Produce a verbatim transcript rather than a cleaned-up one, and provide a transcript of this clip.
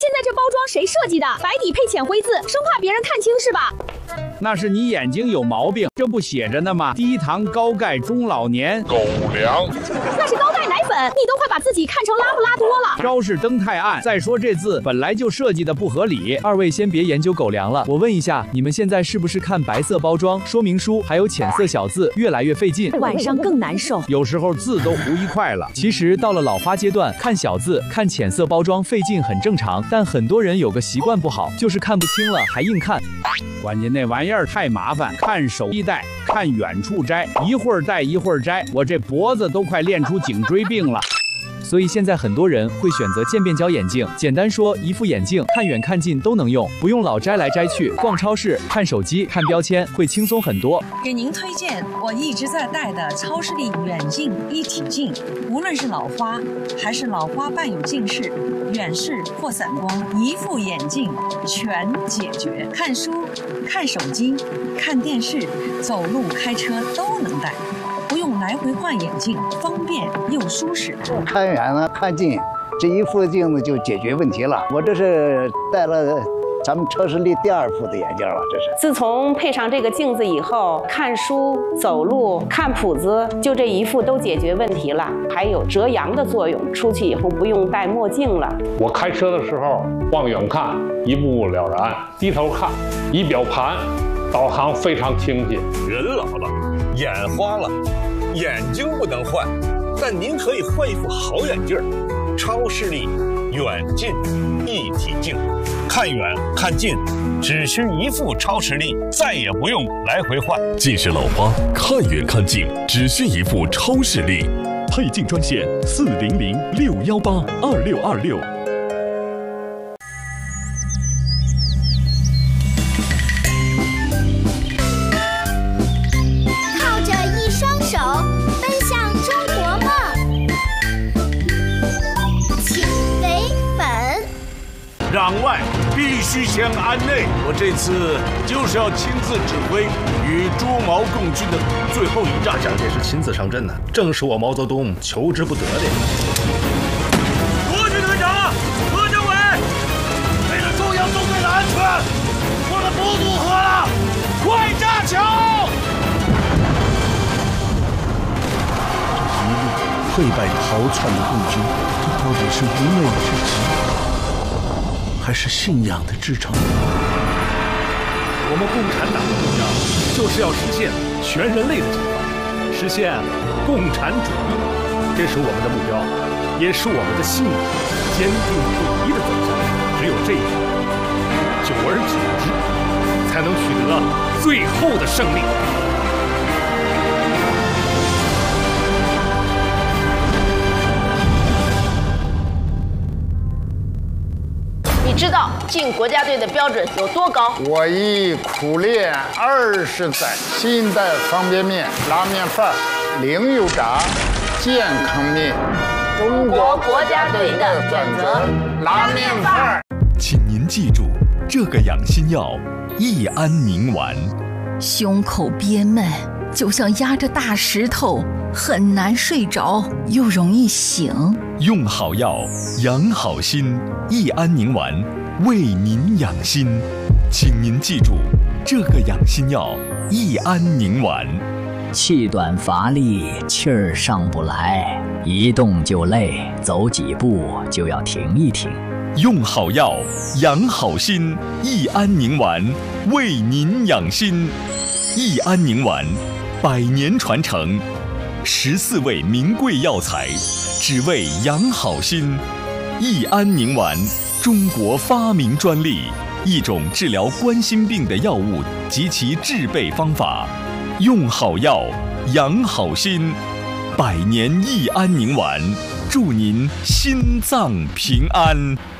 现在这包装谁设计的？白底配浅灰字，生怕别人看清是吧？ 那是你眼睛有毛病，这不写着呢吗？低糖高钙中老年狗粮， 那是高钙奶粉，你都快把自己看成拉布拉多了。 招式灯太暗，再说这字本来就设计的不合理。二位先别研究狗粮了，我问一下，你们现在是不是看白色包装说明书还有浅色小字越来越费劲， 晚上更难受， 有时候字都糊一块了。其实到了老花阶段，看小字看浅色包装费劲很正常，但很多人有个习惯不好，就是看不清了还硬看。关键那玩意儿太麻烦，看手一戴，看远处摘，一会儿戴一会儿摘，我这脖子都快练出颈椎病了。所以现在很多人会选择渐变焦眼镜，简单说，一副眼镜看远看近都能用，不用老摘来摘去。逛超市、看手机、看标签会轻松很多。 给您推荐我一直在戴的超视力远近一体镜，无论是老花还是老花伴有近视、远视或散光，一副眼镜全解决。看书、看手机、看电视、走路、开车都能戴。不用来回换眼镜，方便又舒适。 看远了看近，这一副镜子就解决问题了。我这是戴了咱们超视力第二副的眼镜了，这是。 自从配上这个镜子以后，看书、走路、看谱子，就这一副都解决问题了，还有遮阳的作用。出去以后不用戴墨镜了。 我开车的时候往远看，一目了然；低头看，仪表盘导航非常清晰。 人老了，眼花了。眼睛不能换，但您可以换一副好眼镜——超视力远近一体镜，看远看近，只需一副超视力，再也不用来回换。 近视老花，看远看近，只需一副超视力。配镜专线：四零零六幺八二六二六。 攘外必须先安内，我这次就是要亲自指挥与朱毛共军的最后一战。 蒋介石亲自上阵呢，正是我毛泽东求之不得的。 国军队长何政委，为了中央纵队的安全，我们不渡河了，快炸桥！ 一路溃败逃窜的共军，这到底是无奈之极，还是信仰的支撑？ 我们共产党的目标就是要实现全人类的解放，实现共产主义，这是我们的目标，也是我们的信念，坚定不移的走下去。只有这样，久而久之，才能取得最后的胜利。 你知道进国家队的标准有多高？ 我已苦练二十载，新带方便面、拉面饭、零油炸、健康面。 中国国家队的选择，拉面饭。 请您记住这个养心药——益安宁丸。 胸口憋闷，就像压着大石头，很难睡着，又容易醒。 用好药，养好心。益安宁丸为您养心，请您记住这个养心药——益安宁丸。 气短乏力，气儿上不来，一动就累，走几步就要停一停。 用好药，养好心。益安宁丸为您养心。益安宁丸，百年传承，十四味名贵药材，只为养好心。益安宁丸，中国发明专利，一种治疗冠心病的药物及其制备方法。用好药，养好心。百年益安宁丸，祝您心脏平安。